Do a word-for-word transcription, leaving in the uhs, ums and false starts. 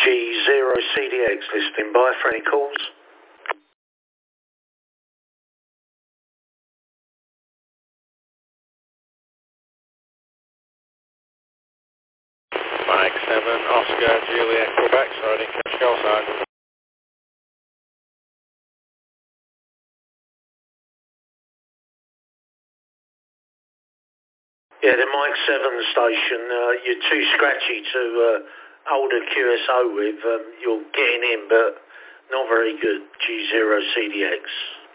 G zero C D X listing by for any calls. Mike seven, Oscar, Juliet, Quebec, sorry, catch call sign. Yeah, the Mike seven station, uh, you're too scratchy to uh, hold a Q S O with. Um, you're getting in, but not very good. G zero C D X.